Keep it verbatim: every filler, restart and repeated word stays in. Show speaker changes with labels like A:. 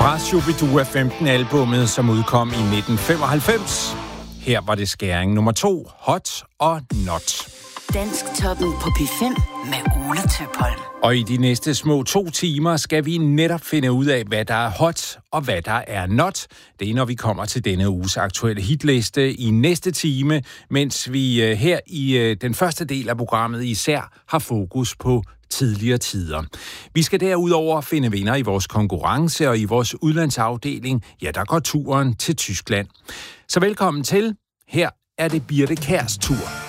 A: Fra Shubidua femten-albummet, som udkom i nitten femoghalvfems. Her var det skæring nummer to, Hot og Not.
B: Dansktoppen på P fem med Ole Tøpholm.
A: Og i de næste små to timer skal vi netop finde ud af, hvad der er hot og hvad der er not. Det er, når vi kommer til denne uges aktuelle hitliste i næste time, mens vi her i den første del af programmet især har fokus på tidligere tider. Vi skal derudover finde vinder i vores konkurrence, og i vores udlandsafdeling, ja, der går turen til Tyskland. Så velkommen til. Her er det Birthe Kjærs tur.